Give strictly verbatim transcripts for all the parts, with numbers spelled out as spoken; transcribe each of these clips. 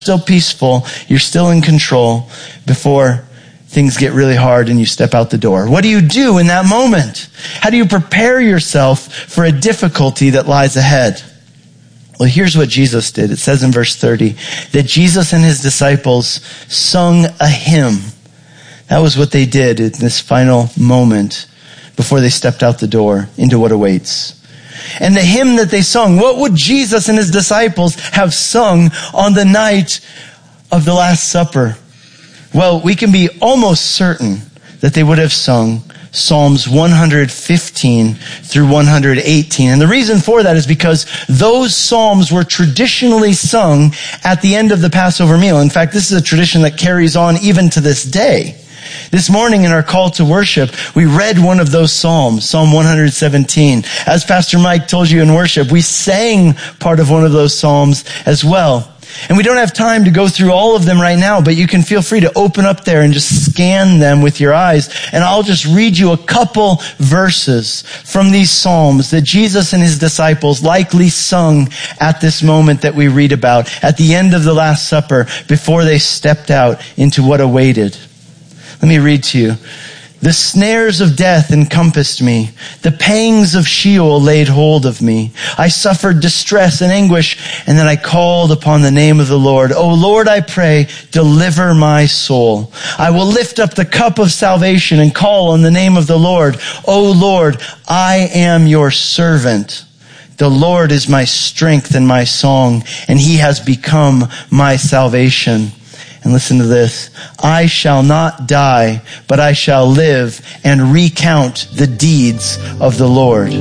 still peaceful, you're still in control before things get really hard and you step out the door. What do you do in that moment? How do you prepare yourself for a difficulty that lies ahead? Well, here's what Jesus did. It says in verse thirty that Jesus and his disciples sung a hymn. That was what they did in this final moment before they stepped out the door into what awaits. And the hymn that they sung, what would Jesus and his disciples have sung on the night of the Last Supper? Well, we can be almost certain that they would have sung Psalms one fifteen through one eighteen. And the reason for that is because those psalms were traditionally sung at the end of the Passover meal. In fact, this is a tradition that carries on even to this day. This morning in our call to worship, we read one of those psalms, Psalm one seventeen. As Pastor Mike told you in worship, we sang part of one of those psalms as well. And we don't have time to go through all of them right now, but you can feel free to open up there and just scan them with your eyes. And I'll just read you a couple verses from these psalms that Jesus and his disciples likely sung at this moment that we read about, at the end of the Last Supper, before they stepped out into what awaited. Let me read to you. The snares of death encompassed me. The pangs of Sheol laid hold of me. I suffered distress and anguish, and then I called upon the name of the Lord. O Lord, I pray, deliver my soul. I will lift up the cup of salvation and call on the name of the Lord. O Lord, I am your servant. The Lord is my strength and my song, and he has become my salvation. And listen to this. I shall not die, but I shall live and recount the deeds of the Lord.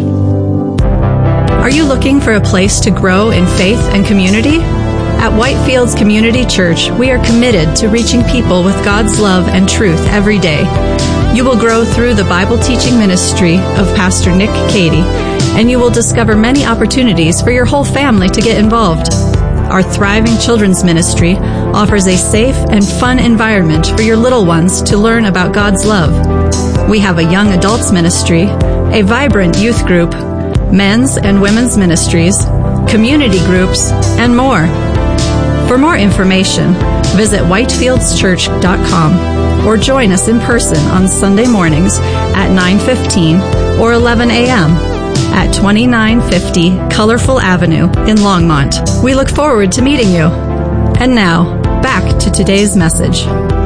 Are you looking for a place to grow in faith and community? At Whitefields Community Church, we are committed to reaching people with God's love and truth every day. You will grow through the Bible teaching ministry of Pastor Nick Cady, and you will discover many opportunities for your whole family to get involved. Our thriving children's ministry offers a safe and fun environment for your little ones to learn about God's love. We have a young adults ministry, a vibrant youth group, men's and women's ministries, community groups, and more. For more information, visit whitefields church dot com or join us in person on Sunday mornings at nine fifteen or eleven a.m. at twenty-nine fifty Colorful Avenue in Longmont. We look forward to meeting you. And now, back to today's message.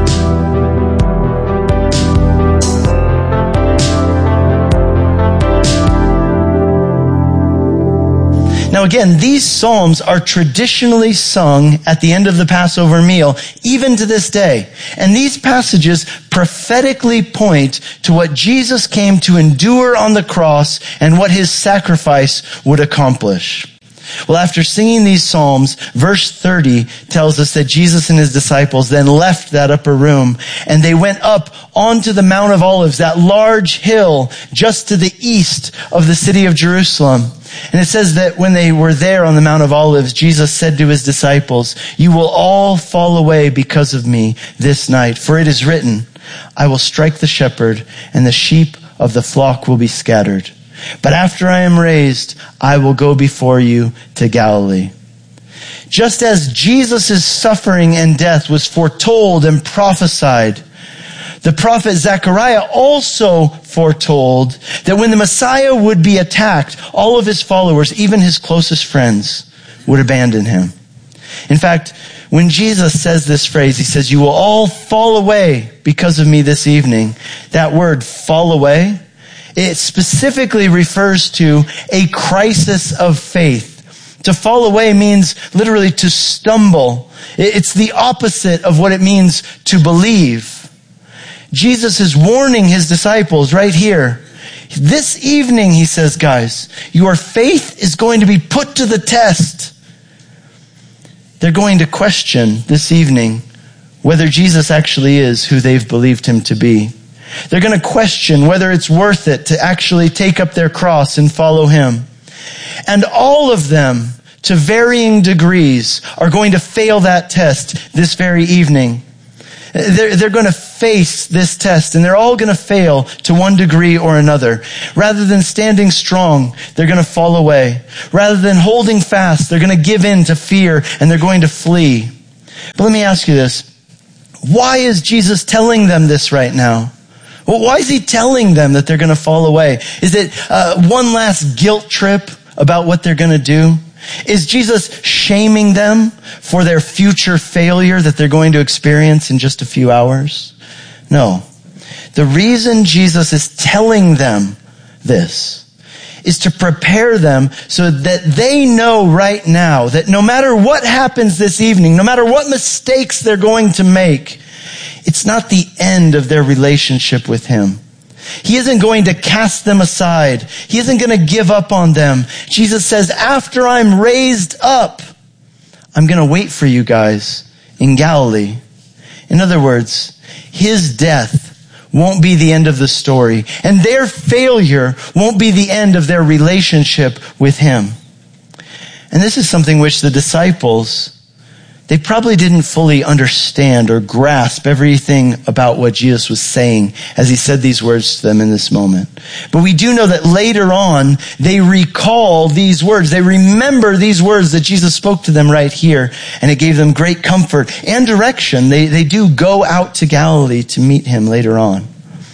Now again, these psalms are traditionally sung at the end of the Passover meal, even to this day. And these passages prophetically point to what Jesus came to endure on the cross and what his sacrifice would accomplish. Well, after singing these psalms, verse thirty tells us that Jesus and his disciples then left that upper room and they went up onto the Mount of Olives, that large hill just to the east of the city of Jerusalem. And it says that when they were there on the Mount of Olives, Jesus said to his disciples, "You will all fall away because of me this night, for it is written, I will strike the shepherd and the sheep of the flock will be scattered. But after I am raised, I will go before you to Galilee." Just as Jesus' suffering and death was foretold and prophesied, the prophet Zechariah also foretold that when the Messiah would be attacked, all of his followers, even his closest friends, would abandon him. In fact, when Jesus says this phrase, he says, "You will all fall away because of me this evening." That word, fall away, it specifically refers to a crisis of faith. To fall away means literally to stumble. It's the opposite of what it means to believe. Jesus is warning his disciples right here. This evening, he says, guys, your faith is going to be put to the test. They're going to question this evening whether Jesus actually is who they've believed him to be. They're going to question whether it's worth it to actually take up their cross and follow him. And all of them, to varying degrees, are going to fail that test this very evening. They're, they're going to face this test, and they're all going to fail to one degree or another. Rather than standing strong, they're going to fall away. Rather than holding fast, they're going to give in to fear, and they're going to flee. But let me ask you this. Why is Jesus telling them this right now? Well, why is he telling them that they're going to fall away? Is it uh, one last guilt trip about what they're going to do? Is Jesus shaming them for their future failure that they're going to experience in just a few hours? No. The reason Jesus is telling them this is to prepare them so that they know right now that no matter what happens this evening, no matter what mistakes they're going to make, it's not the end of their relationship with him. He isn't going to cast them aside. He isn't going to give up on them. Jesus says, after I'm raised up, I'm going to wait for you guys in Galilee. In other words, his death won't be the end of the story, and their failure won't be the end of their relationship with him. And this is something which the disciples, they probably didn't fully understand or grasp everything about what Jesus was saying as he said these words to them in this moment. But we do know that later on, they recall these words. They remember these words that Jesus spoke to them right here, and it gave them great comfort and direction. They, they do go out to Galilee to meet him later on.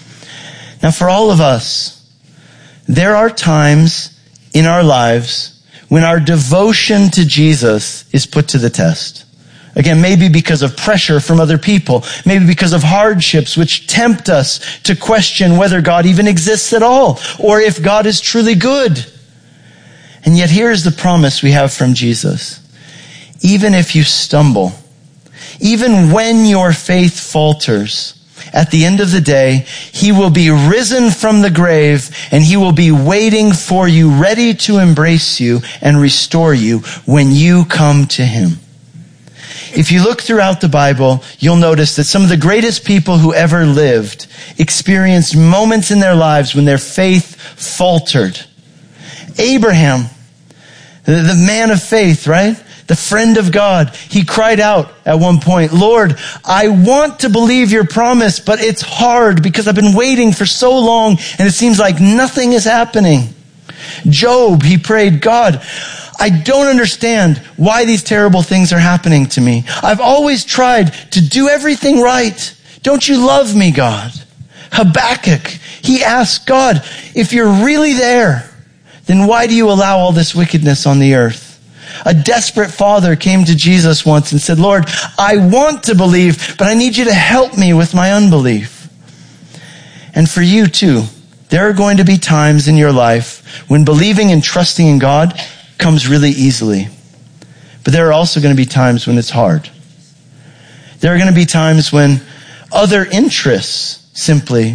Now, for all of us, there are times in our lives when our devotion to Jesus is put to the test. Again, maybe because of pressure from other people, maybe because of hardships which tempt us to question whether God even exists at all, or if God is truly good. And yet here's the promise we have from Jesus. Even if you stumble, even when your faith falters, at the end of the day, he will be risen from the grave, and he will be waiting for you, ready to embrace you and restore you when you come to him. If you look throughout the Bible, you'll notice that some of the greatest people who ever lived experienced moments in their lives when their faith faltered. Abraham, the man of faith, right? The friend of God. He cried out at one point, Lord, I want to believe your promise, but it's hard because I've been waiting for so long and it seems like nothing is happening. Job, he prayed, God, I don't understand why these terrible things are happening to me. I've always tried to do everything right. Don't you love me, God? Habakkuk, he asked God, if you're really there, then why do you allow all this wickedness on the earth? A desperate father came to Jesus once and said, Lord, I want to believe, but I need you to help me with my unbelief. And for you too, there are going to be times in your life when believing and trusting in God comes really easily. But there are also going to be times when it's hard. There are going to be times when other interests, simply,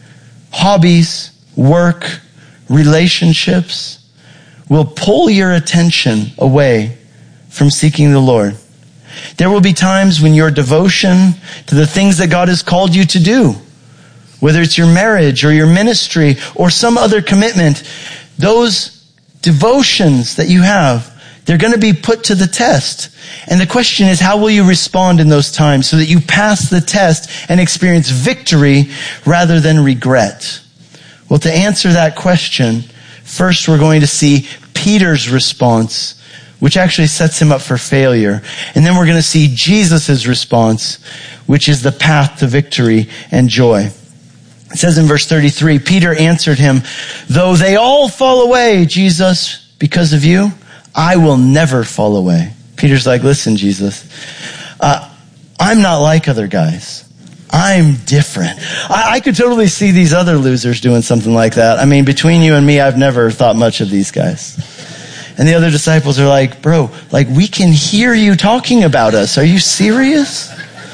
hobbies, work, relationships, will pull your attention away from seeking the Lord. There will be times when your devotion to the things that God has called you to do, whether it's your marriage or your ministry or some other commitment, those devotions that you have, they're going to be put to the test. And the question is, how will you respond in those times so that you pass the test and experience victory rather than regret? Well, to answer that question, first we're going to see Peter's response, which actually sets him up for failure. And then we're going to see Jesus' response, which is the path to victory and joy. It says in verse thirty-three, Peter answered him, though they all fall away, Jesus, because of you, I will never fall away. Peter's like, listen, Jesus, uh, I'm not like other guys. I'm different. I, I could totally see these other losers doing something like that. I mean, between you and me, I've never thought much of these guys. And the other disciples are like, bro, like we can hear you talking about us. Are you serious?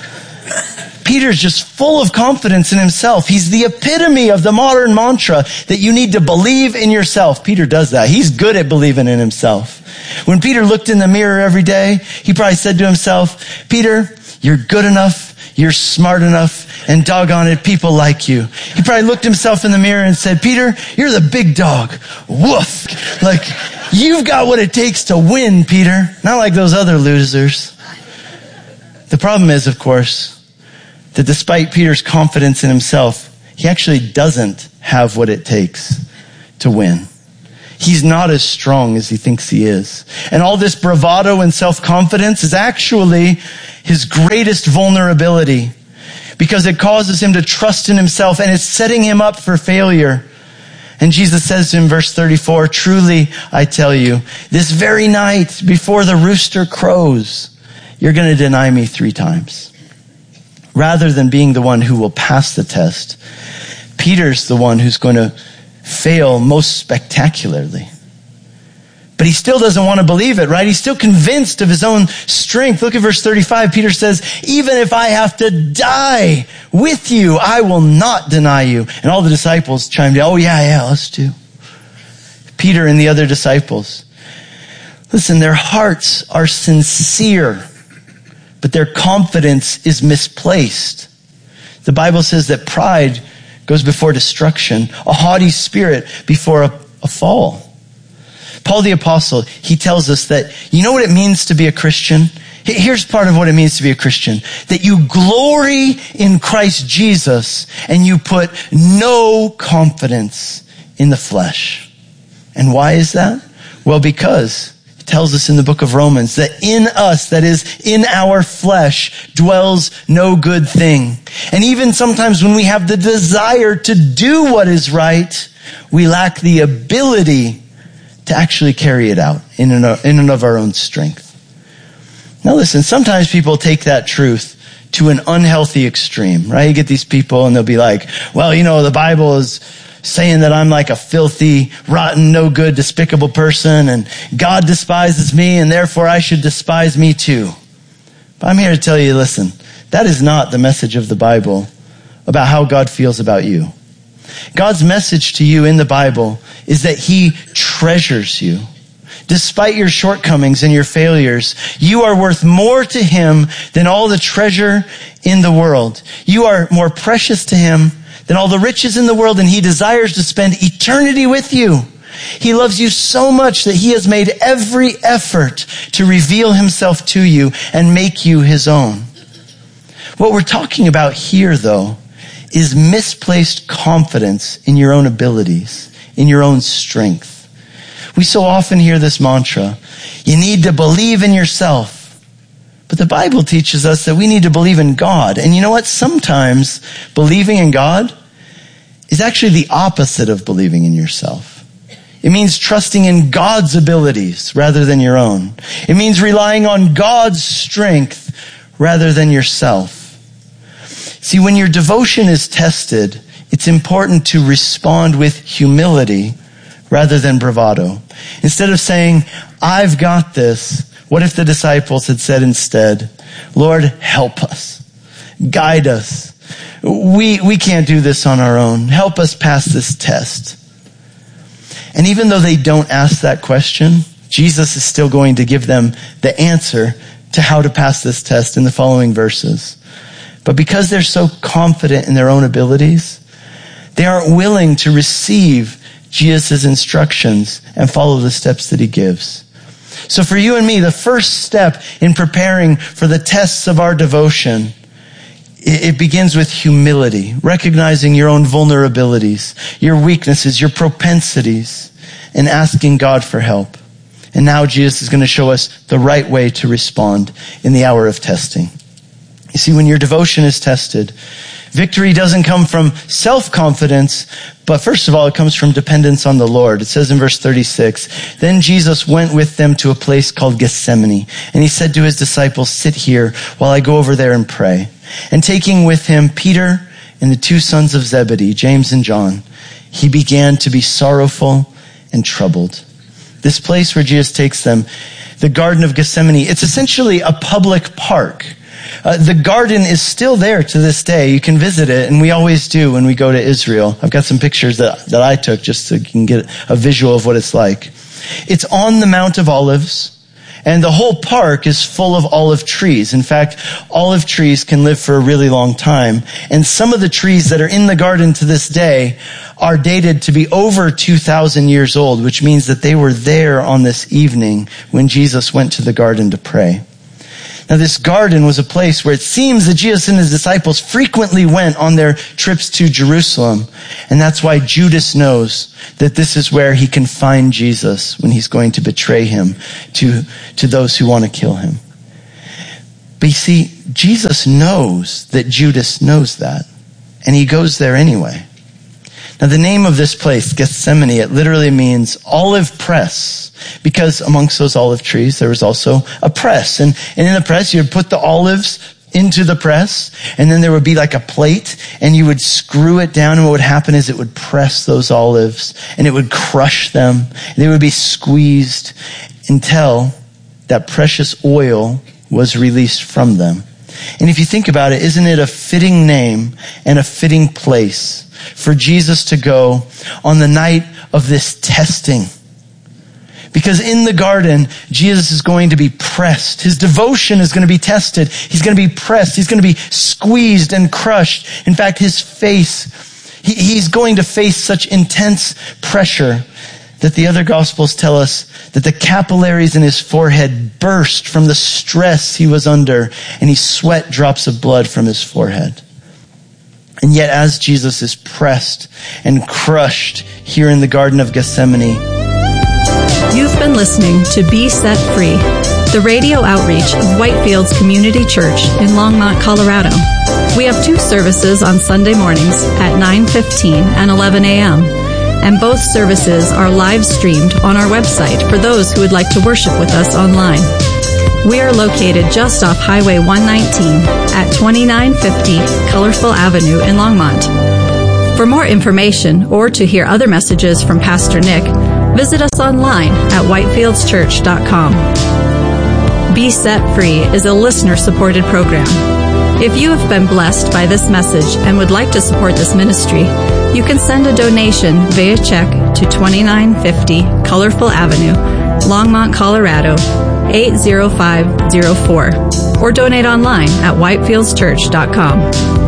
Peter's just full of confidence in himself. He's the epitome of the modern mantra that you need to believe in yourself. Peter does that. He's good at believing in himself. When Peter looked in the mirror every day, he probably said to himself, Peter, you're good enough, you're smart enough, and doggone it, people like you. He probably looked himself in the mirror and said, Peter, you're the big dog. Woof. Like, you've got what it takes to win, Peter. Not like those other losers. The problem is, of course, that despite Peter's confidence in himself, he actually doesn't have what it takes to win. He's not as strong as he thinks he is. And all this bravado and self-confidence is actually his greatest vulnerability, because it causes him to trust in himself and it's setting him up for failure. And Jesus says to him, verse thirty-four, truly I tell you, this very night before the rooster crows, you're going to deny me three times. Rather than being the one who will pass the test, Peter's the one who's going to fail most spectacularly. But he still doesn't want to believe it, right? He's still convinced of his own strength. Look at verse thirty-five. Peter says, even if I have to die with you, I will not deny you. And all the disciples chimed in, oh yeah, yeah, us too. Peter and the other disciples. Listen, their hearts are sincere, but their confidence is misplaced. The Bible says that pride goes before destruction, a haughty spirit before a, a fall. Paul the Apostle, he tells us that, you know what it means to be a Christian? Here's part of what it means to be a Christian. That you glory in Christ Jesus and you put no confidence in the flesh. And why is that? Well, because it tells us in the book of Romans that in us, that is in our flesh, dwells no good thing. And even sometimes when we have the desire to do what is right, we lack the ability to actually carry it out in and, of, in and of our own strength. Now listen, sometimes people take that truth to an unhealthy extreme, right? You get these people and they'll be like, well, you know, the Bible is saying that I'm like a filthy, rotten, no good, despicable person and God despises me and therefore I should despise me too. But I'm here to tell you, listen, that is not the message of the Bible about how God feels about you. God's message to you in the Bible is that he treasures you. Despite your shortcomings and your failures, you are worth more to him than all the treasure in the world. You are more precious to him than all the riches in the world, and he desires to spend eternity with you. He loves you so much that he has made every effort to reveal himself to you and make you his own. What we're talking about here, though, is misplaced confidence in your own abilities, in your own strength. We so often hear this mantra, you need to believe in yourself. But the Bible teaches us that we need to believe in God. And you know what? Sometimes believing in God is actually the opposite of believing in yourself. It means trusting in God's abilities rather than your own. It means relying on God's strength rather than yourself. See, when your devotion is tested, it's important to respond with humility rather than bravado. Instead of saying, I've got this, what if the disciples had said instead, Lord, help us, guide us. We, we can't do this on our own. Help us pass this test. And even though they don't ask that question, Jesus is still going to give them the answer to how to pass this test in the following verses. But because they're so confident in their own abilities, they aren't willing to receive Jesus' instructions and follow the steps that he gives. So for you and me, the first step in preparing for the tests of our devotion, it begins with humility, recognizing your own vulnerabilities, your weaknesses, your propensities, and asking God for help. And now Jesus is going to show us the right way to respond in the hour of testing. You see, when your devotion is tested, victory doesn't come from self-confidence, but first of all, it comes from dependence on the Lord. It says in verse thirty-six, then Jesus went with them to a place called Gethsemane, and he said to his disciples, sit here while I go over there and pray. And taking with him Peter and the two sons of Zebedee, James and John, he began to be sorrowful and troubled. This place where Jesus takes them, the Garden of Gethsemane, it's essentially a public park. Uh, the garden is still there to this day. You can visit it, and we always do when we go to Israel. I've got some pictures that, that I took just so you can get a visual of what it's like. It's on the Mount of Olives, and the whole park is full of olive trees. In fact, olive trees can live for a really long time, and some of the trees that are in the garden to this day are dated to be over two thousand years old, which means that they were there on this evening when Jesus went to the garden to pray. Now, this garden was a place where it seems that Jesus and his disciples frequently went on their trips to Jerusalem. And that's why Judas knows that this is where he can find Jesus when he's going to betray him to, to those who want to kill him. But you see, Jesus knows that Judas knows that, and he goes there anyway. Now, the name of this place, Gethsemane, it literally means olive press, because amongst those olive trees, there was also a press. And, and in the press, you would put the olives into the press, and then there would be like a plate, and you would screw it down, and what would happen is it would press those olives, and it would crush them. They would be squeezed until that precious oil was released from them. And if you think about it, isn't it a fitting name and a fitting place for Jesus to go on the night of this testing? Because in the garden, Jesus is going to be pressed. His devotion is going to be tested. He's going to be pressed. He's going to be squeezed and crushed. In fact, his face, he, he's going to face such intense pressure that the other Gospels tell us that the capillaries in his forehead burst from the stress he was under, and he sweat drops of blood from his forehead. And yet, as Jesus is pressed and crushed here in the Garden of Gethsemane, you've been listening to Be Set Free, the radio outreach of Whitefields Community Church in Longmont, Colorado. We have two services on Sunday mornings at nine fifteen and eleven a.m., and both services are live streamed on our website for those who would like to worship with us online. We are located just off Highway one nineteen at twenty-nine fifty Colorful Avenue in Longmont. For more information or to hear other messages from Pastor Nick, visit us online at whitefields church dot com. Be Set Free is a listener-supported program. If you have been blessed by this message and would like to support this ministry, you can send a donation via check to twenty-nine fifty Colorful Avenue, Longmont, Colorado, eight zero five zero four, or donate online at whitefields church dot com.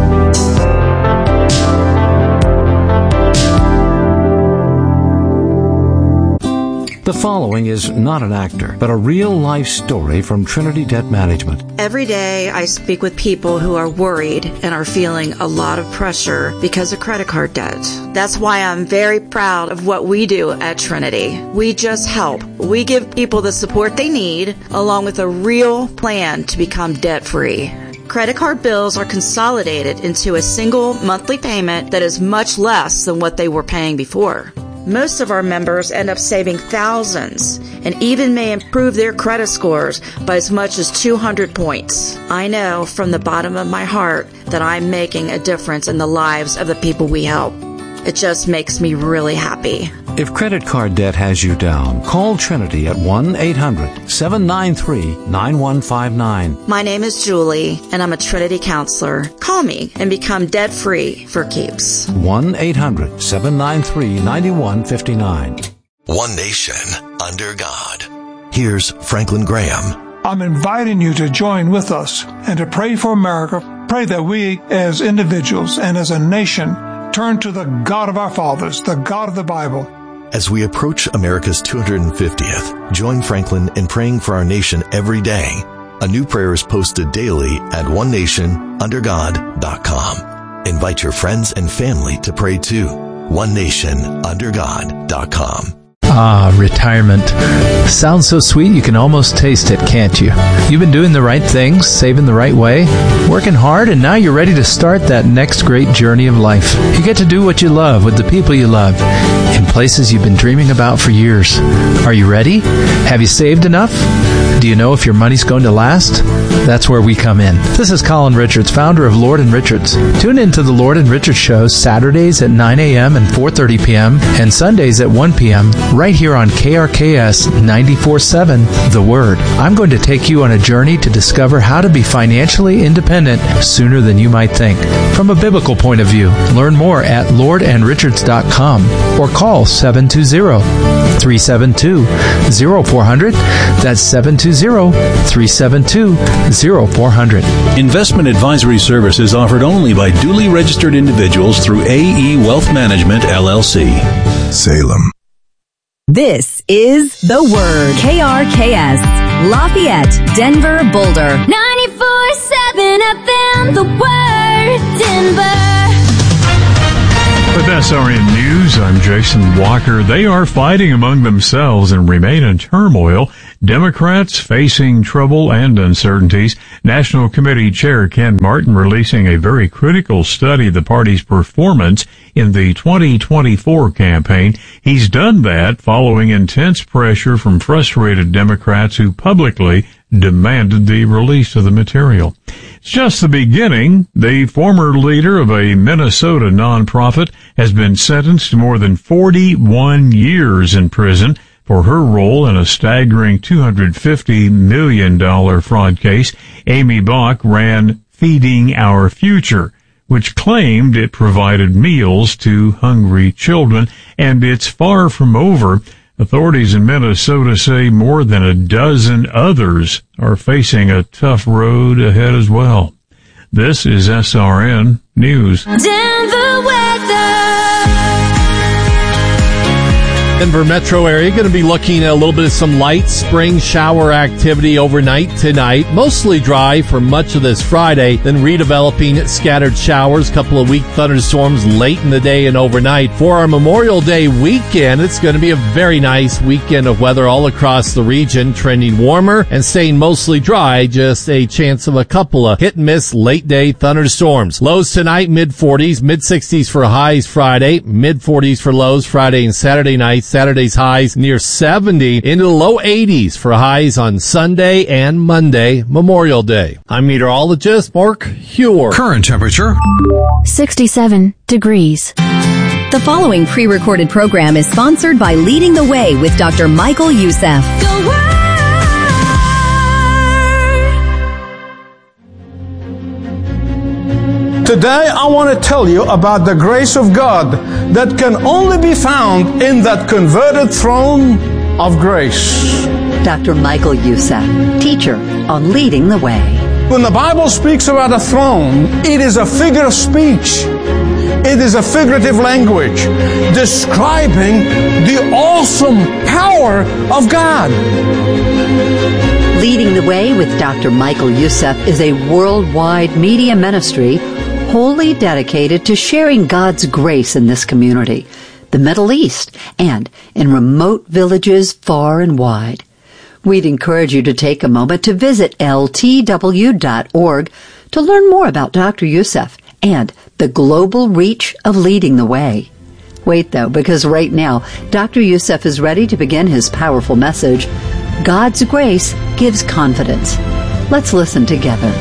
The following is not an actor, but a real-life story from Trinity Debt Management. Every day I speak with people who are worried and are feeling a lot of pressure because of credit card debt. That's why I'm very proud of what we do at Trinity. We just help. We give people the support they need, along with a real plan to become debt-free. Credit card bills are consolidated into a single monthly payment that is much less than what they were paying before. Most of our members end up saving thousands and even may improve their credit scores by as much as two hundred points. I know from the bottom of my heart that I'm making a difference in the lives of the people we help. It just makes me really happy. If credit card debt has you down, call Trinity at one eight hundred seven nine three nine one five nine. My name is Julie, and I'm a Trinity counselor. Call me and become debt-free for keeps. one eight hundred seven nine three nine one five nine. One Nation Under God. Here's Franklin Graham. I'm inviting you to join with us and to pray for America. Pray that we as individuals and as a nation turn to the God of our fathers, the God of the Bible. As we approach America's two hundred fiftieth, join Franklin in praying for our nation every day. A new prayer is posted daily at one nation under god dot com. Invite your friends and family to pray too. one nation under god dot com. Ah, retirement. Sounds so sweet you can almost taste it, can't you? You've been doing the right things, saving the right way, working hard, and now you're ready to start that next great journey of life. You get to do what you love with the people you love in places you've been dreaming about for years. Are you ready? Have you saved enough? Do you know if your money's going to last? That's where we come in. This is Colin Richards, founder of Lord and Richards. Tune in to the Lord and Richards show Saturdays at nine a.m. and four thirty p.m. and Sundays at one p.m. right here on K R K S ninety-four point seven, The Word. I'm going to take you on a journey to discover how to be financially independent sooner than you might think. From a biblical point of view, learn more at lord and richards dot com or call seven two zero, three seven two, zero four zero zero. That's seven two zero, three seven two, zero four zero zero. Investment advisory services offered only by duly registered individuals through A E Wealth Management, L L C. Salem. This is The Word. K R K S, Lafayette, Denver, Boulder. ninety-four point seven F M, The Word, Denver. With S R N News, I'm Jason Walker. They are fighting among themselves and remain in turmoil Democrats facing trouble and uncertainties. National Committee Chair Ken Martin releasing a very critical study of the party's performance in the twenty twenty-four campaign. He's done that following intense pressure from frustrated Democrats who publicly demanded the release of the material. It's just the beginning. The former leader of a Minnesota nonprofit has been sentenced to more than forty-one years in prison for her role in a staggering two hundred fifty million dollars fraud case. Amy Bach ran Feeding Our Future, which claimed it provided meals to hungry children, and it's far from over. Authorities in Minnesota say more than a dozen others are facing a tough road ahead as well. This is S R N News. Denver weather. Denver metro area going to be looking at a little bit of some light spring shower activity overnight tonight. Mostly dry for much of this Friday, then redeveloping scattered showers, couple of weak thunderstorms late in the day and overnight. For our Memorial Day weekend, it's going to be a very nice weekend of weather all across the region, trending warmer and staying mostly dry, just a chance of a couple of hit and miss late day thunderstorms. Lows tonight, mid forties, mid sixties for highs Friday, mid forties for lows Friday and Saturday nights. Saturday's highs near seventy, into the low eighties for highs on Sunday and Monday, Memorial Day. I'm meteorologist Mark Huer. Current temperature sixty-seven degrees. The following pre-recorded program is sponsored by Leading the Way with Doctor Michael Youssef. Today, I want to tell you about the grace of God that can only be found in that converted throne of grace. Doctor Michael Youssef, teacher on Leading the Way. When the Bible speaks about a throne, it is a figure of speech. It is a figurative language describing the awesome power of God. Leading the Way with Doctor Michael Youssef is a worldwide media ministry wholly dedicated to sharing God's grace in this community, the Middle East, and in remote villages far and wide. We'd encourage you to take a moment to visit L T W dot org to learn more about Doctor Youssef and the global reach of Leading the Way. Wait, though, because right now, Doctor Youssef is ready to begin his powerful message, God's Grace Gives Confidence. Let's listen together.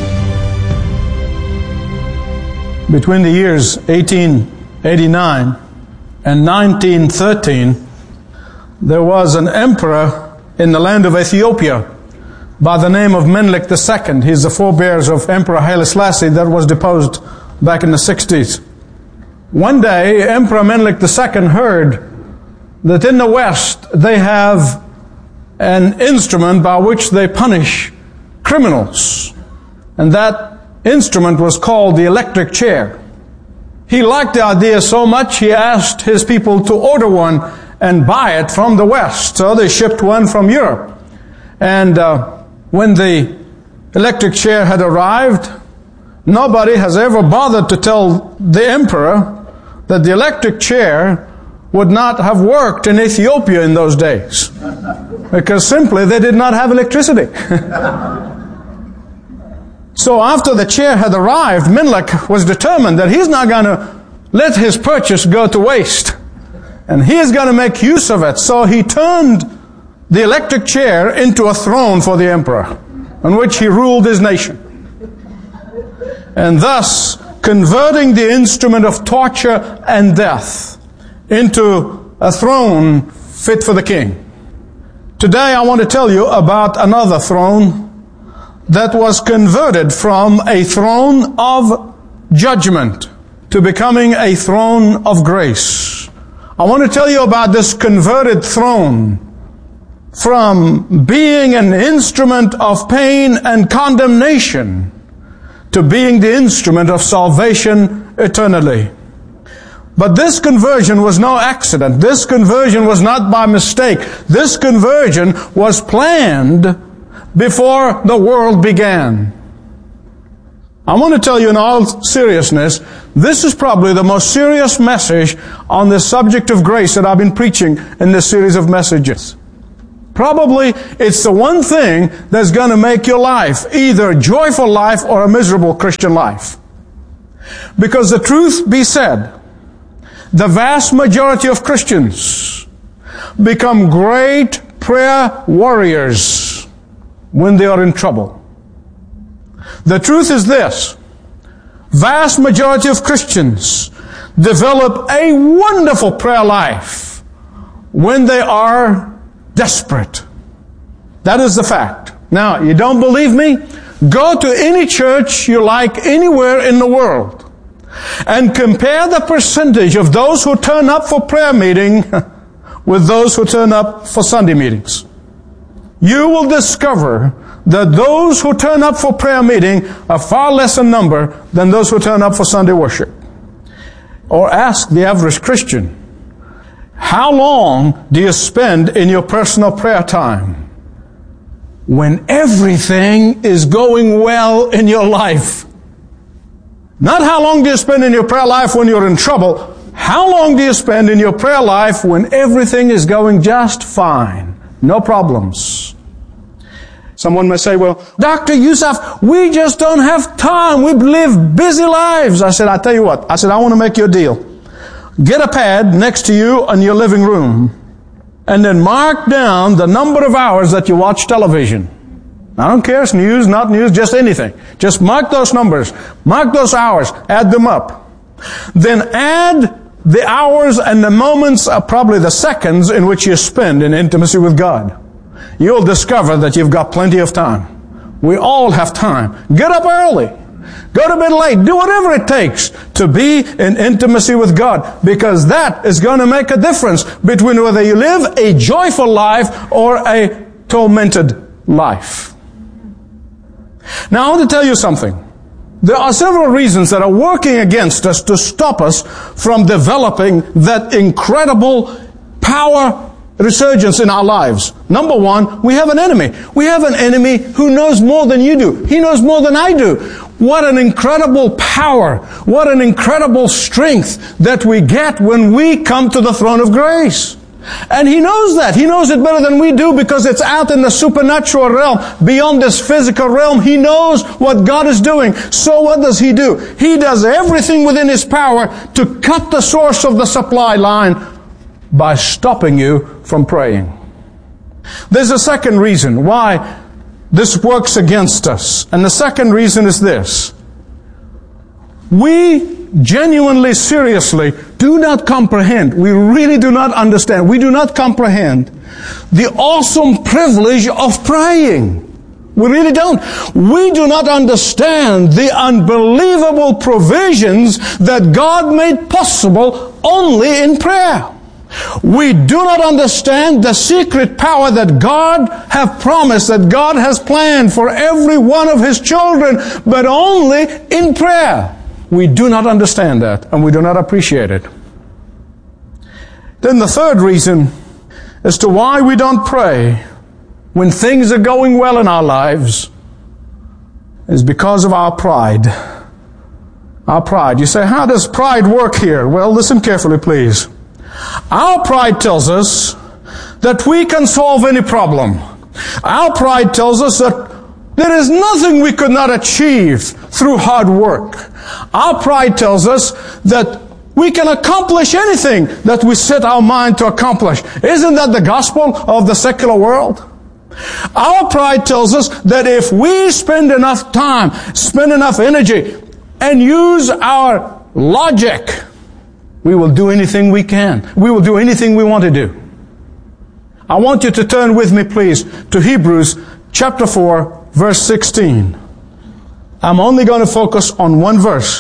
Between the years eighteen eighty-nine and nineteen thirteen, there was an emperor in the land of Ethiopia by the name of Menelik the Second. He's the forebears of Emperor Haile Selassie that was deposed back in the sixties. One day, Emperor Menelik the Second heard that in the West they have an instrument by which they punish criminals, and that instrument was called the electric chair. He liked the idea so much he asked his people to order one and buy it from the West. So they shipped one from Europe. And uh, when the electric chair had arrived, nobody has ever bothered to tell the emperor that the electric chair would not have worked in Ethiopia in those days, because simply they did not have electricity. So after the chair had arrived, Menelik was determined that he's not going to let his purchase go to waste, and he is going to make use of it. So he turned the electric chair into a throne for the emperor, on which he ruled his nation, and thus converting the instrument of torture and death into a throne fit for the king. Today I want to tell you about another throne that was converted from a throne of judgment to becoming a throne of grace. I want to tell you about this converted throne from being an instrument of pain and condemnation to being the instrument of salvation eternally. But this conversion was no accident. This conversion was not by mistake. This conversion was planned before the world began. I want to tell you in all seriousness, this is probably the most serious message on the subject of grace that I've been preaching in this series of messages. Probably it's the one thing that's going to make your life either a joyful life or a miserable Christian life. Because the truth be said, the vast majority of Christians become great prayer warriors when they are in trouble. The truth is this: vast majority of Christians develop a wonderful prayer life when they are desperate. That is the fact. Now, you don't believe me? Go to any church you like anywhere in the world and compare the percentage of those who turn up for prayer meeting with those who turn up for Sunday meetings. You will discover that those who turn up for prayer meeting are far less in number than those who turn up for Sunday worship. Or ask the average Christian, how long do you spend in your personal prayer time? When everything is going well in your life. Not how long do you spend in your prayer life when you're in trouble. How long do you spend in your prayer life when everything is going just fine? No problems. Someone may say, well, Doctor Youssef, we just don't have time. We live busy lives. I said, I tell you what. I said, I want to make you a deal. Get a pad next to you in your living room and then mark down the number of hours that you watch television. I don't care, it's news, not news, just anything. Just mark those numbers. Mark those hours. Add them up. Then add the hours and the moments, uh, probably the seconds in which you spend in intimacy with God. You'll discover that you've got plenty of time. We all have time. Get up early. Go to bed late. Do whatever it takes to be in intimacy with God, because that is going to make a difference between whether you live a joyful life or a tormented life. Now, I want to tell you something. There are several reasons that are working against us to stop us from developing that incredible power resurgence in our lives. Number one, we have an enemy. We have an enemy who knows more than you do. He knows more than I do. What an incredible power, what an incredible strength that we get when we come to the throne of grace. And He knows that. He knows it better than we do because it's out in the supernatural realm, beyond this physical realm. He knows what God is doing. So what does He do? He does everything within His power to cut the source of the supply line by stopping you from praying. There's a second reason why this works against us. And the second reason is this. We genuinely, seriously do not comprehend. We really do not understand. We do not comprehend the awesome privilege of praying. We really don't. We do not understand the unbelievable provisions that God made possible only in prayer. We do not understand the secret power that God has promised, that God has planned for every one of His children, but only in prayer. We do not understand that, and we do not appreciate it. Then the third reason as to why we don't pray when things are going well in our lives is because of our pride. Our pride. You say, how does pride work here? Well, listen carefully, please. Our pride tells us that we can solve any problem. Our pride tells us that there is nothing we could not achieve through hard work. Our pride tells us that we can accomplish anything that we set our mind to accomplish. Isn't that the gospel of the secular world? Our pride tells us that if we spend enough time, spend enough energy, and use our logic, we will do anything we can. We will do anything we want to do. I want you to turn with me, please, to Hebrews chapter four, verse sixteen. I'm only going to focus on one verse.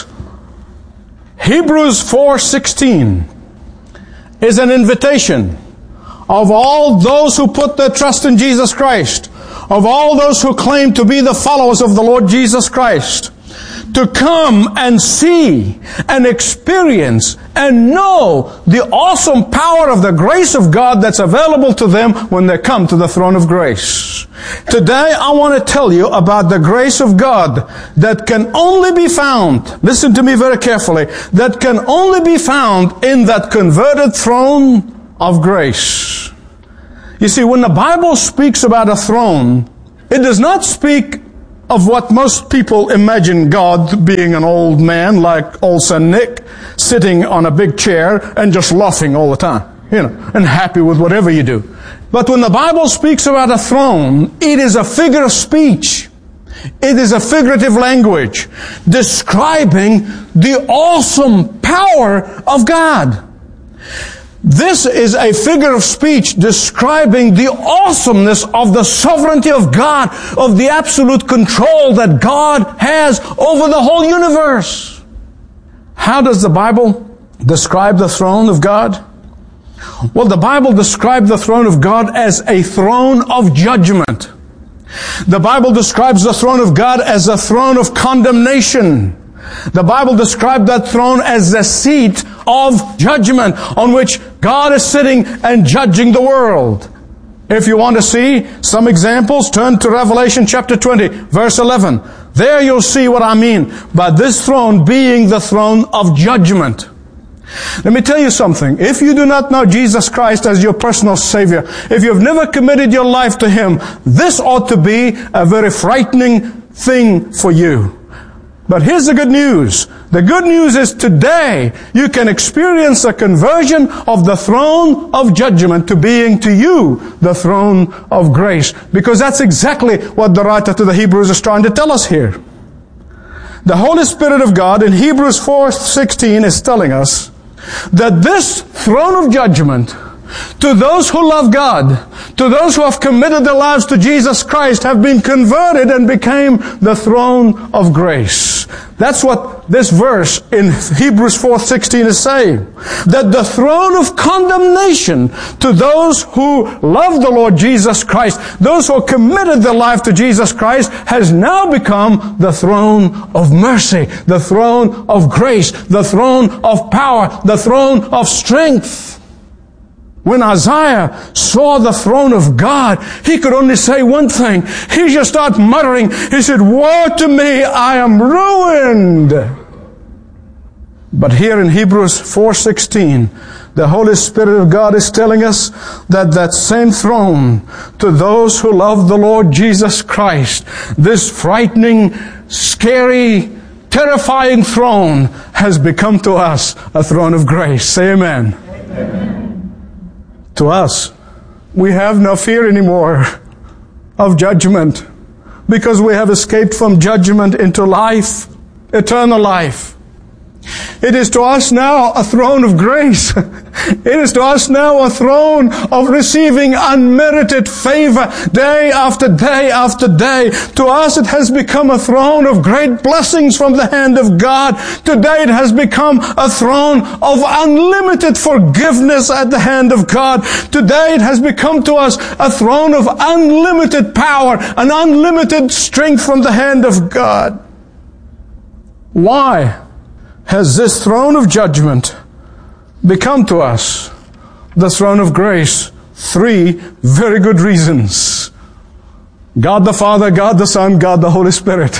Hebrews four sixteen is an invitation of all those who put their trust in Jesus Christ, of all those who claim to be the followers of the Lord Jesus Christ, to come and see and experience and know the awesome power of the grace of God that's available to them when they come to the throne of grace. Today I want to tell you about the grace of God that can only be found, listen to me very carefully, that can only be found in that converted throne of grace. You see, when the Bible speaks about a throne, it does not speak of what most people imagine God being an old man like old Saint Nick, sitting on a big chair and just laughing all the time, you know, and happy with whatever you do. But when the Bible speaks about a throne, it is a figure of speech. It is a figurative language describing the awesome power of God. This is a figure of speech describing the awesomeness of the sovereignty of God, of the absolute control that God has over the whole universe. How does the Bible describe the throne of God? Well, the Bible describes the throne of God as a throne of judgment. The Bible describes the throne of God as a throne of condemnation. The Bible describes that throne as the seat of judgment on which God is sitting and judging the world. If you want to see some examples, turn to Revelation chapter twenty, verse eleven. There you'll see what I mean by this throne being the throne of judgment. Let me tell you something. If you do not know Jesus Christ as your personal Savior, if you've never committed your life to Him, this ought to be a very frightening thing for you. But here's the good news. The good news is today you can experience a conversion of the throne of judgment to being to you the throne of grace. Because that's exactly what the writer to the Hebrews is trying to tell us here. The Holy Spirit of God in Hebrews four sixteen is telling us that this throne of judgment to those who love God, to those who have committed their lives to Jesus Christ, have been converted and became the throne of grace. That's what this verse in Hebrews four sixteen is saying. That the throne of condemnation to those who love the Lord Jesus Christ, those who have committed their life to Jesus Christ, has now become the throne of mercy, the throne of grace, the throne of power, the throne of strength. When Isaiah saw the throne of God, he could only say one thing. He just started muttering. He said, "Woe to me, I am ruined." But here in Hebrews four sixteen, the Holy Spirit of God is telling us that that same throne, to those who love the Lord Jesus Christ, this frightening, scary, terrifying throne has become to us a throne of grace. Say amen. Amen. To us, we have no fear anymore of judgment because we have escaped from judgment into life, eternal life. It is to us now a throne of grace. It is to us now a throne of receiving unmerited favor day after day after day. To us it has become a throne of great blessings from the hand of God. Today it has become a throne of unlimited forgiveness at the hand of God. Today it has become to us a throne of unlimited power and unlimited strength from the hand of God. Why has this throne of judgment become to us the throne of grace? Three very good reasons. God the Father, God the Son, God the Holy Spirit.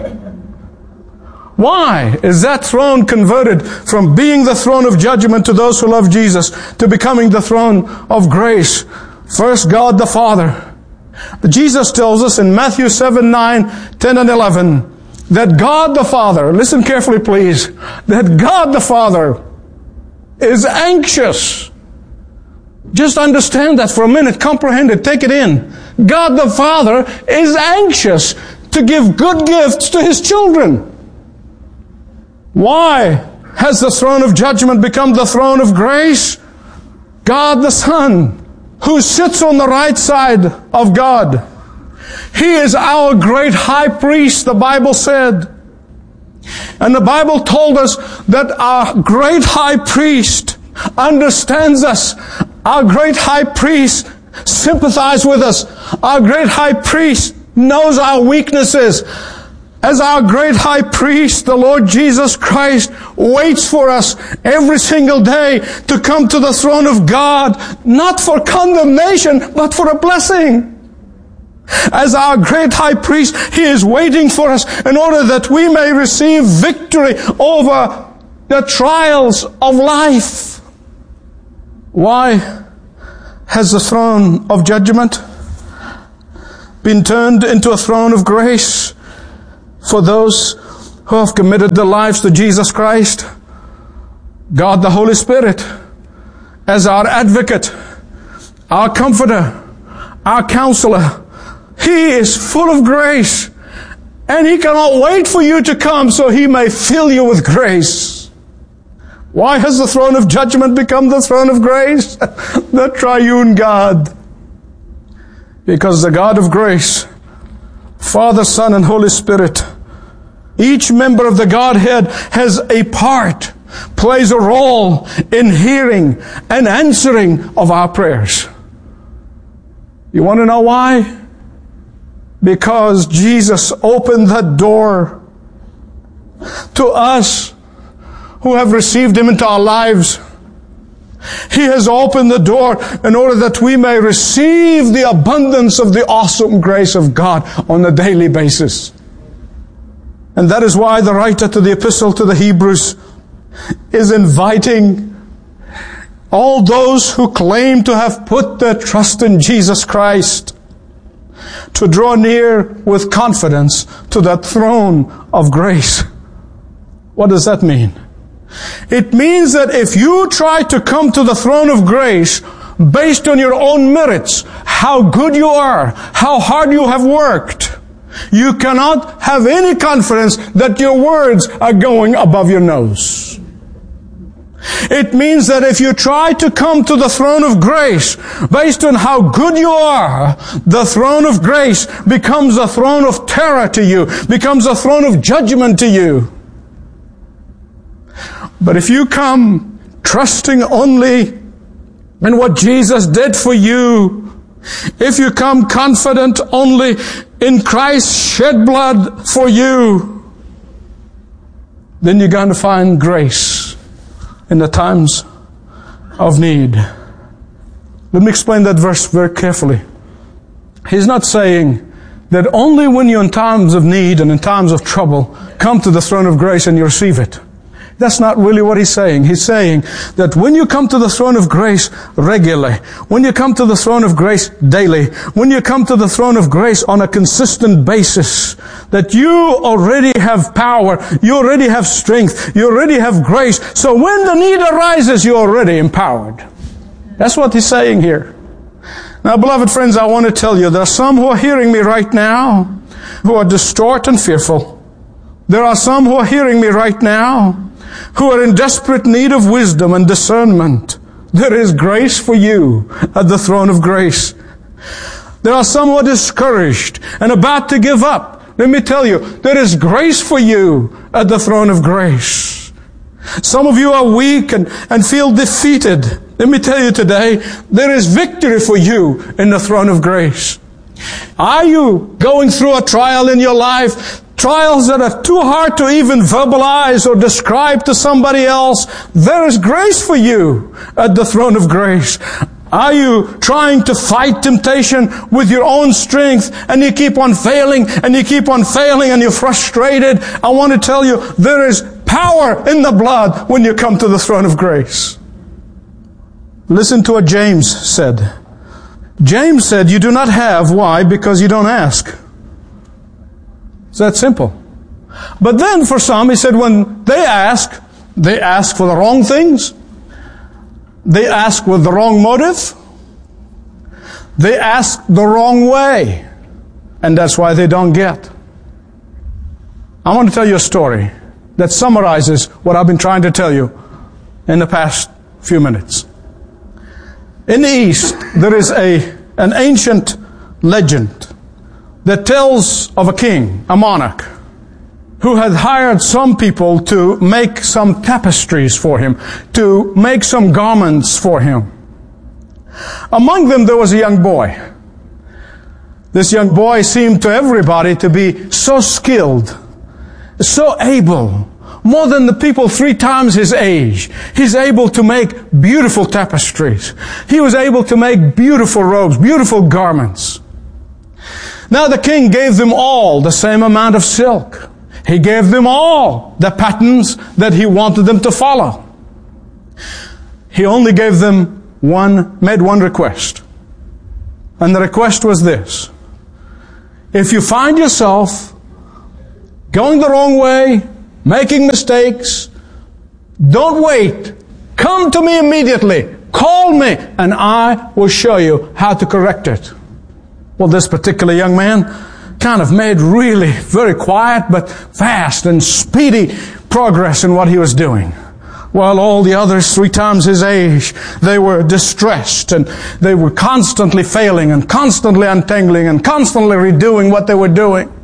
Why is that throne converted from being the throne of judgment to those who love Jesus to becoming the throne of grace? First, God the Father. Jesus tells us in Matthew seven, nine, ten, and eleven, that God the Father, listen carefully please, that God the Father is anxious. Just understand that for a minute, comprehend it, take it in. God the Father is anxious to give good gifts to His children. Why has the throne of judgment become the throne of grace? God the Son, who sits on the right side of God, He is our great high priest, the Bible said. And the Bible told us that our great high priest understands us. Our great high priest sympathizes with us. Our great high priest knows our weaknesses. As our great high priest, the Lord Jesus Christ waits for us every single day to come to the throne of God, not for condemnation, but for a blessing. As our great high priest, He is waiting for us in order that we may receive victory over the trials of life. Why has the throne of judgment been turned into a throne of grace for those who have committed their lives to Jesus Christ? God the Holy Spirit, as our advocate, our comforter, our counselor, He is full of grace, and He cannot wait for you to come so He may fill you with grace. Why has the throne of judgment become the throne of grace? The triune God. Because the God of grace, Father, Son, and Holy Spirit, each member of the Godhead has a part, plays a role in hearing and answering of our prayers. You want to know why? Because Jesus opened that door to us who have received Him into our lives. He has opened the door in order that we may receive the abundance of the awesome grace of God on a daily basis. And that is why the writer to the epistle to the Hebrews is inviting all those who claim to have put their trust in Jesus Christ to draw near with confidence to that throne of grace. What does that mean? It means that if you try to come to the throne of grace based on your own merits, how good you are, how hard you have worked, you cannot have any confidence that your words are going above your nose. It means that if you try to come to the throne of grace based on how good you are, the throne of grace becomes a throne of terror to you, becomes a throne of judgment to you. But if you come trusting only in what Jesus did for you, if you come confident only in Christ's shed blood for you, then you're going to find grace in the times of need. Let me explain that verse very carefully. He's not saying that only when you're in times of need and in times of trouble, come to the throne of grace and you receive it. That's not really what he's saying. He's saying that when you come to the throne of grace regularly, when you come to the throne of grace daily, when you come to the throne of grace on a consistent basis, that you already have power, you already have strength, you already have grace. So when the need arises, you're already empowered. That's what he's saying here. Now, beloved friends, I want to tell you, there are some who are hearing me right now who are distraught and fearful. There are some who are hearing me right now who are in desperate need of wisdom and discernment. There is grace for you at the throne of grace. There are some who are discouraged and about to give up. Let me tell you, there is grace for you at the throne of grace. Some of you are weak and, and feel defeated. Let me tell you today, there is victory for you in the throne of grace. Are you going through a trial in your life? Trials that are too hard to even verbalize or describe to somebody else. There is grace for you at the throne of grace. Are you trying to fight temptation with your own strength and you keep on failing and you keep on failing and you're frustrated? I want to tell you, there is power in the blood when you come to the throne of grace. Listen to what James said. James said, you do not have. Why? Because you don't ask. It's that simple. But then for some, he said, when they ask, they ask for the wrong things. They ask with the wrong motive. They ask the wrong way. And that's why they don't get. I want to tell you a story that summarizes what I've been trying to tell you in the past few minutes. In the East, there is a an ancient legend that tells of a king, a monarch, who had hired some people to make some tapestries for him, to make some garments for him. Among them there was a young boy. This young boy seemed to everybody to be so skilled, so able, more than the people three times his age. He's able to make beautiful tapestries. He was able to make beautiful robes, beautiful garments. Now the king gave them all the same amount of silk. He gave them all the patterns that he wanted them to follow. He only gave them one, made one request. And the request was this: if you find yourself going the wrong way, making mistakes, don't wait. Come to me immediately. Call me, and I will show you how to correct it. Well, this particular young man kind of made really very quiet but fast and speedy progress in what he was doing. While all the others, three times his age, they were distressed and they were constantly failing and constantly untangling and constantly redoing what they were doing.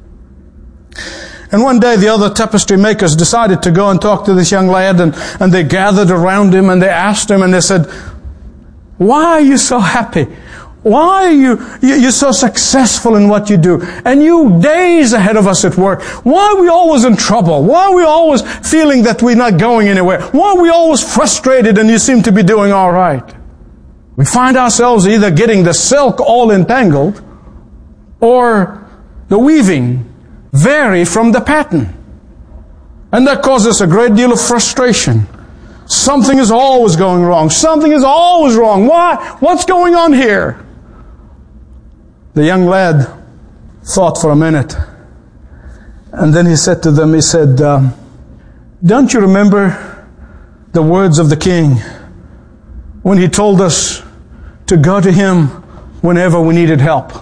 And one day the other tapestry makers decided to go and talk to this young lad, and, and they gathered around him and they asked him and they said, why are you so happy? Why are you, you, you're so successful in what you do? And you days ahead of us at work. Why are we always in trouble? Why are we always feeling that we're not going anywhere? Why are we always frustrated and you seem to be doing all right? We find ourselves either getting the silk all entangled or the weaving vary from the pattern. And that causes a great deal of frustration. Something is always going wrong. Something is always wrong. Why? What's going on here? The young lad thought for a minute. And then he said to them, he said, um, don't you remember the words of the king when he told us to go to him whenever we needed help?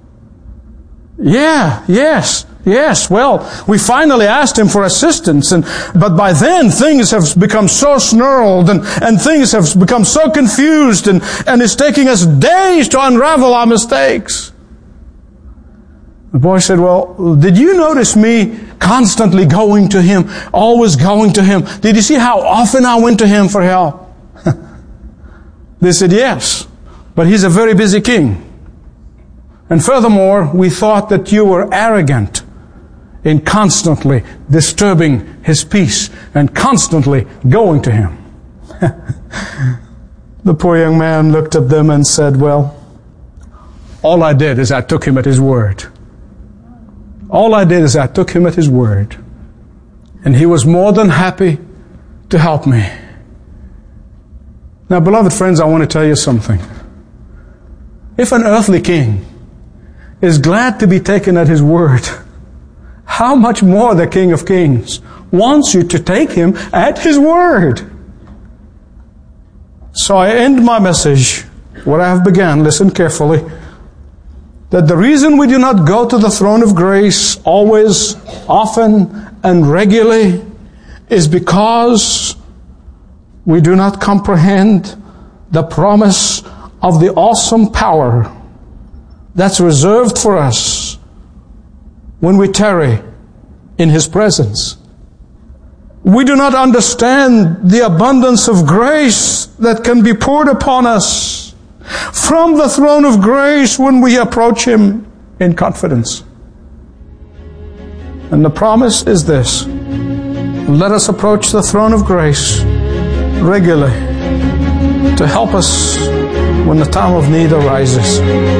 Yeah, yes. Yes, well, we finally asked him for assistance, and but by then things have become so snarled and, and things have become so confused, and, and it's taking us days to unravel our mistakes. The boy said, well, did you notice me constantly going to him, always going to him? Did you see how often I went to him for help? They said, yes, but he's a very busy king. And furthermore, we thought that you were arrogant in constantly disturbing his peace and constantly going to him. The poor young man looked at them and said, well, all I did is I took him at his word. All I did is I took him at his word. And he was more than happy to help me. Now, beloved friends, I want to tell you something. If an earthly king is glad to be taken at his word, how much more the King of Kings wants you to take him at his word. So I end my message, what I have begun, listen carefully, that the reason we do not go to the throne of grace always, often, and regularly is because we do not comprehend the promise of the awesome power that's reserved for us when we tarry in His presence. We do not understand the abundance of grace that can be poured upon us from the throne of grace when we approach Him in confidence. And the promise is this: let us approach the throne of grace regularly to help us when the time of need arises.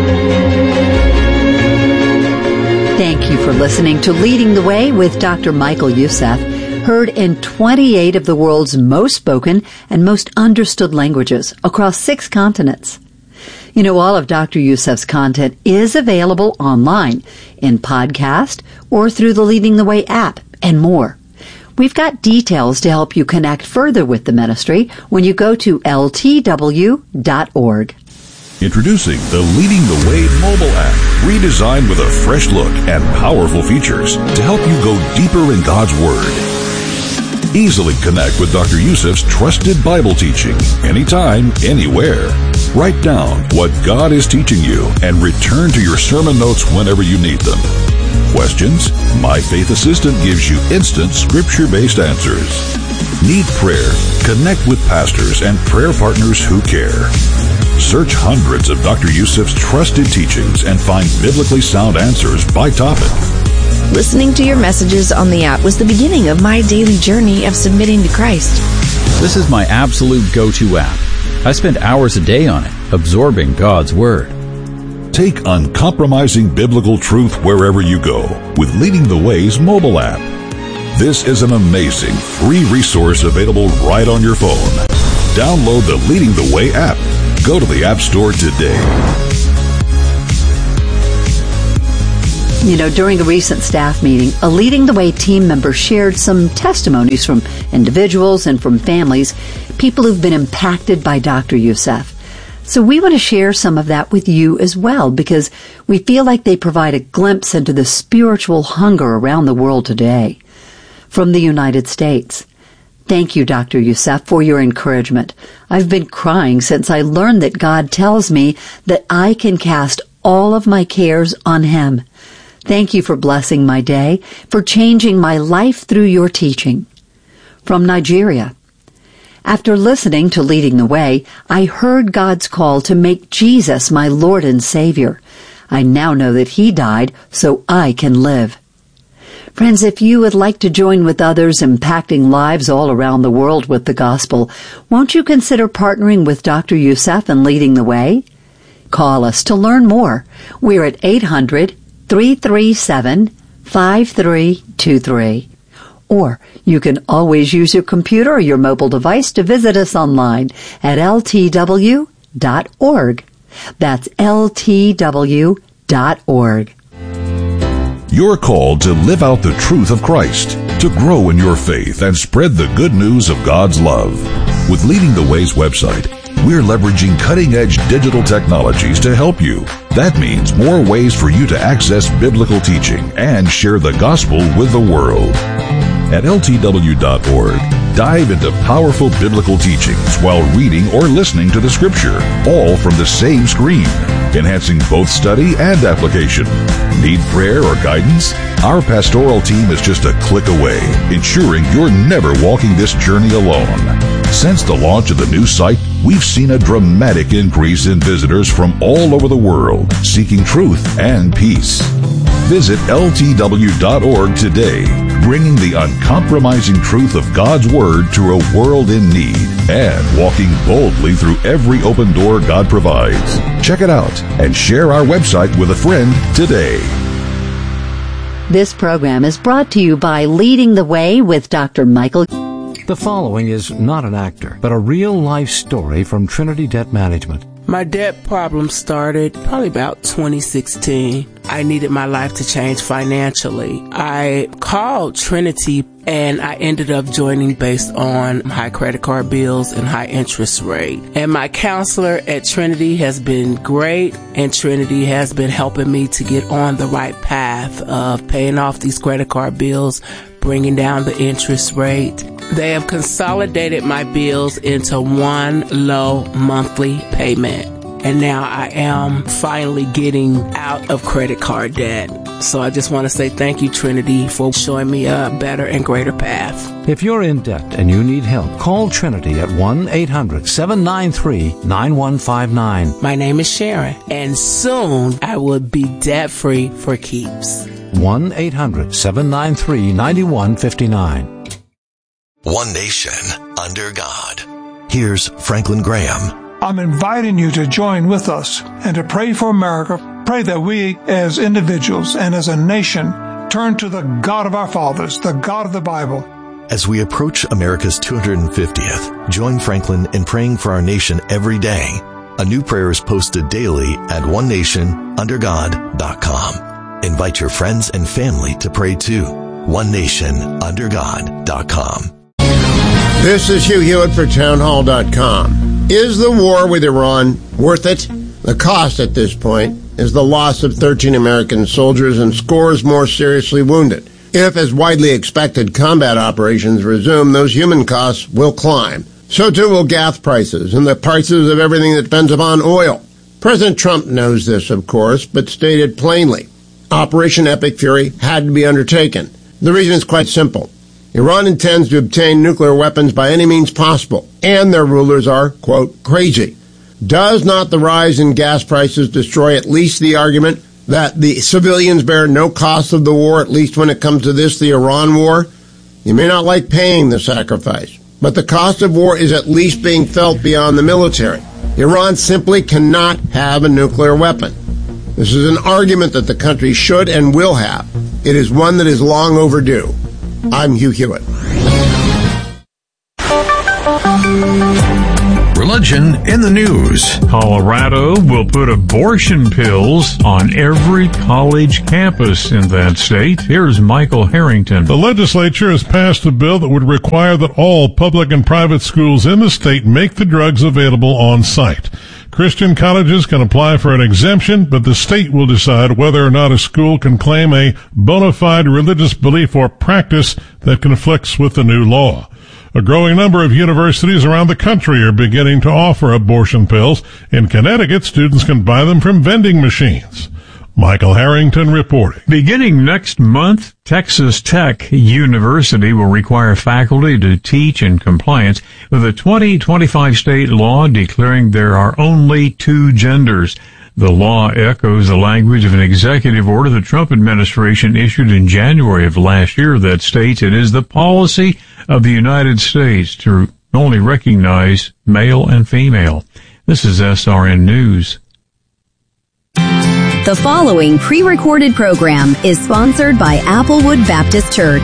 Thank you for listening to Leading the Way with Doctor Michael Youssef, heard in twenty-eight of the world's most spoken and most understood languages across six continents. You know, all of Doctor Youssef's content is available online, in podcast, or through the Leading the Way app, and more. We've got details to help you connect further with the ministry when you go to L T W dot org. Introducing the Leading the Way mobile app, redesigned with a fresh look and powerful features to help you go deeper in God's Word. Easily connect with Doctor Youssef's trusted Bible teaching anytime, anywhere. Write down what God is teaching you and return to your sermon notes whenever you need them. Questions? My Faith Assistant gives you instant scripture-based answers. Need prayer? Connect with pastors and prayer partners who care. Search hundreds of Doctor Youssef's trusted teachings and find biblically sound answers by topic. Listening to your messages on the app was the beginning of my daily journey of submitting to Christ. This is my absolute go-to app. I spend hours a day on it, absorbing God's Word. Take uncompromising biblical truth wherever you go with Leading the Way's mobile app. This is an amazing free resource available right on your phone. Download the Leading the Way app. Go to the App Store today. You know, during a recent staff meeting, a Leading the Way team member shared some testimonies from individuals and from families, people who've been impacted by Doctor Youssef. So we want to share some of that with you as well, because we feel like they provide a glimpse into the spiritual hunger around the world today. From the United States. Thank you, Doctor Youssef, for your encouragement. I've been crying since I learned that God tells me that I can cast all of my cares on Him. Thank you for blessing my day, for changing my life through your teaching. From Nigeria. After listening to Leading the Way, I heard God's call to make Jesus my Lord and Savior. I now know that He died so I can live. Friends, if you would like to join with others impacting lives all around the world with the gospel, won't you consider partnering with Doctor Youssef and Leading the Way? Call us to learn more. We're at eight hundred, three three seven, five three two three. Or you can always use your computer or your mobile device to visit us online at L T W dot org. That's L T W dot org. You're called to live out the truth of Christ, to grow in your faith and spread the good news of God's love. With Leading the Way's website, we're leveraging cutting-edge digital technologies to help you. That means more ways for you to access biblical teaching and share the gospel with the world. At L T W dot org, dive into powerful biblical teachings while reading or listening to the Scripture, all from the same screen, enhancing both study and application. Need prayer or guidance? Our pastoral team is just a click away, ensuring you're never walking this journey alone. Since the launch of the new site, we've seen a dramatic increase in visitors from all over the world, seeking truth and peace. Visit L T W dot org today, bringing the uncompromising truth of God's Word to a world in need and walking boldly through every open door God provides. Check it out and share our website with a friend today. This program is brought to you by Leading the Way with Doctor Michael. The following is not an actor, but a real-life story from Trinity Debt Management. My debt problem started probably about twenty sixteen. I needed my life to change financially. I called Trinity and I ended up joining based on high credit card bills and high interest rate. And my counselor at Trinity has been great, and Trinity has been helping me to get on the right path of paying off these credit card bills, bringing down the interest rate. They have consolidated my bills into one low monthly payment. And now I am finally getting out of credit card debt. So I just want to say thank you, Trinity, for showing me a better and greater path. If you're in debt and you need help, call Trinity at one eight hundred, seven nine three, nine one five nine. My name is Sharon, and soon I will be debt-free for keeps. one eight hundred, seven nine three, nine one five nine. One nation under God. Here's Franklin Graham. I'm inviting you to join with us and to pray for America. Pray that we as individuals and as a nation turn to the God of our fathers, the God of the Bible. As we approach America's two hundred fiftieth, join Franklin in praying for our nation every day. A new prayer is posted daily at one nation under god dot com. Invite your friends and family to pray too. one nation under god dot com. This is Hugh Hewitt for town hall dot com. Is the war with Iran worth it? The cost at this point is the loss of thirteen American soldiers and scores more seriously wounded. If, as widely expected, combat operations resume, those human costs will climb. So too will gas prices and the prices of everything that depends upon oil. President Trump knows this, of course, but stated plainly. Operation Epic Fury had to be undertaken. The reason is quite simple. Iran intends to obtain nuclear weapons by any means possible, and their rulers are, quote, crazy. Does not the rise in gas prices destroy at least the argument that the civilians bear no cost of the war, at least when it comes to this, the Iran war? You may not like paying the sacrifice, but the cost of war is at least being felt beyond the military. Iran simply cannot have a nuclear weapon. This is an argument that the country should and will have. It is one that is long overdue. I'm Hugh Hewitt. Religion in the news. Colorado will put abortion pills on every college campus in that state. Here's Michael Harrington. The legislature has passed a bill that would require that all public and private schools in the state make the drugs available on site. Christian colleges can apply for an exemption, but the state will decide whether or not a school can claim a bona fide religious belief or practice that conflicts with the new law. A growing number of universities around the country are beginning to offer abortion pills. In Connecticut, students can buy them from vending machines. Michael Harrington reporting. Beginning next month, Texas Tech University will require faculty to teach in compliance with a twenty twenty-five state law declaring there are only two genders. The law echoes the language of an executive order the Trump administration issued in January of last year that states it is the policy of the United States to only recognize male and female. This is S R N News. The following pre-recorded program is sponsored by Applewood Baptist Church.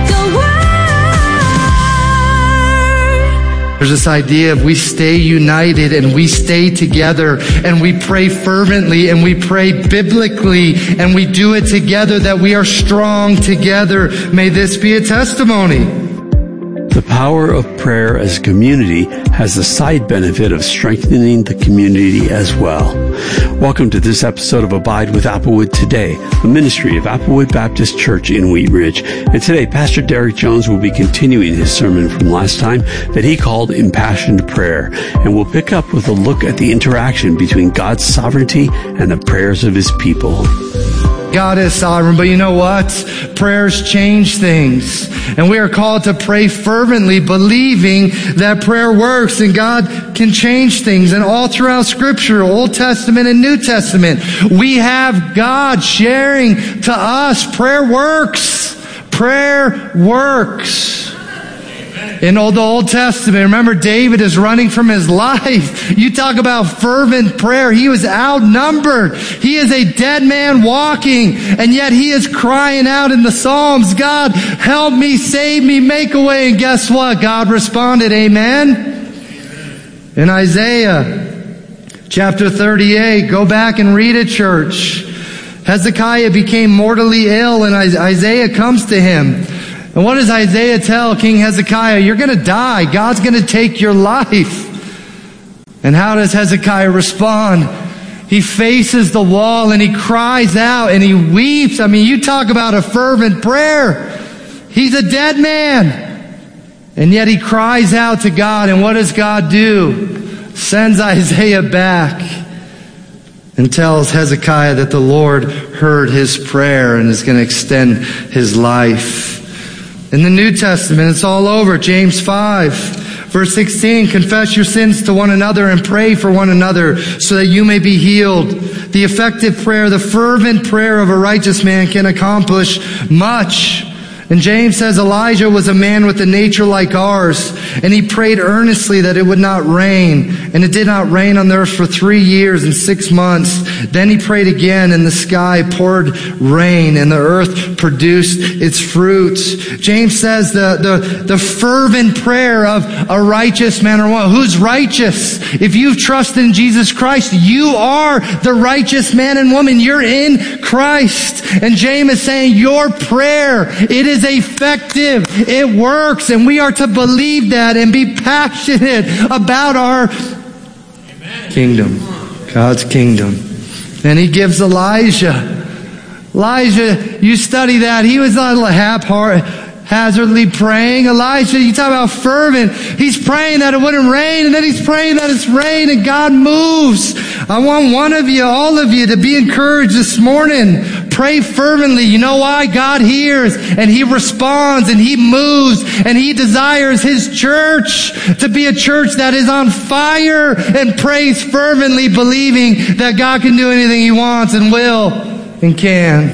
There's this idea of we stay united and we stay together and we pray fervently and we pray biblically and we do it together, that we are strong together. May this be a testimony. The power of prayer as a community has the side benefit of strengthening the community as well. Welcome to this episode of Abide with Applewood Today, a ministry of Applewood Baptist Church in Wheat Ridge. And today, Pastor Derek Jones will be continuing his sermon from last time that he called Impassioned Prayer. And we'll pick up with a look at the interaction between God's sovereignty and the prayers of his people. God is sovereign, but you know what? Prayers change things. And we are called to pray fervently, believing that prayer works and God can change things. And all throughout Scripture, Old Testament and New Testament, we have God sharing to us, prayer works. Prayer works. In the Old Testament, remember, David is running from his life. You talk about fervent prayer. He was outnumbered. He is a dead man walking, and yet he is crying out in the Psalms, God, help me, save me, make a way. And guess what? God responded, amen. In Isaiah chapter thirty-eight, go back and read it, church. Hezekiah became mortally ill, and Isaiah comes to him. And what does Isaiah tell King Hezekiah? You're going to die. God's going to take your life. And how does Hezekiah respond? He faces the wall and he cries out and he weeps. I mean, you talk about a fervent prayer. He's a dead man. And yet he cries out to God. And what does God do? Sends Isaiah back and tells Hezekiah that the Lord heard his prayer and is going to extend his life. In the New Testament, it's all over. James five, verse sixteen, confess your sins to one another and pray for one another so that you may be healed. The effective prayer, the fervent prayer of a righteous man can accomplish much. And James says Elijah was a man with a nature like ours, and he prayed earnestly that it would not rain. And it did not rain on the earth for three years and six months. Then he prayed again, and the sky poured rain, and the earth produced its fruits. James says the, the, the fervent prayer of a righteous man or woman. Who's righteous? If you've trusted in Jesus Christ, you are the righteous man and woman. You're in Christ. And James is saying your prayer, it is effective. It works. And we are to believe that and be passionate about our Amen. Kingdom. God's kingdom. And he gives Elijah. Elijah, you study that. He was not haphazardly praying. Elijah, you talk about fervent. He's praying that it wouldn't rain, and then he's praying that it's rain, and God moves. I want one of you, all of you, to be encouraged this morning. Pray fervently. You know why? God hears, and he responds, and he moves, and he desires his church to be a church that is on fire and prays fervently, believing that God can do anything he wants and will and can.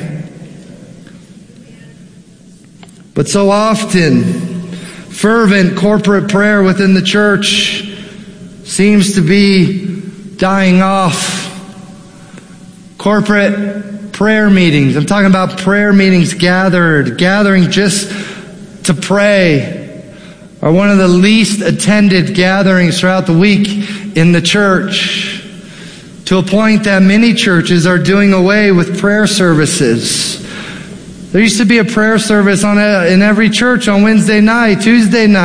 But so often, fervent corporate prayer within the church seems to be dying off. Corporate prayer meetings. I'm talking about prayer meetings gathered, gathering just to pray, are one of the least attended gatherings throughout the week in the church, to a point that many churches are doing away with prayer services. There used to be a prayer service on a, in every church on Wednesday night, Tuesday night.